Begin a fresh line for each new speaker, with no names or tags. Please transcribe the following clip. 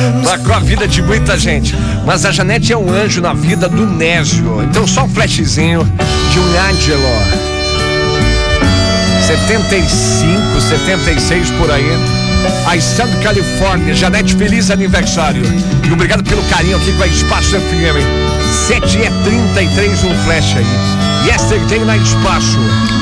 Marcou a vida de muita gente. Mas a Janete é um anjo na vida do Nésio. Então só um flashzinho de um Angelo. 75, 76 por aí. A Estado Califórnia. Janete, feliz aniversário. E obrigado pelo carinho aqui com a Espaço FM. 7h33, um flash aí. Yesterday na Espaço.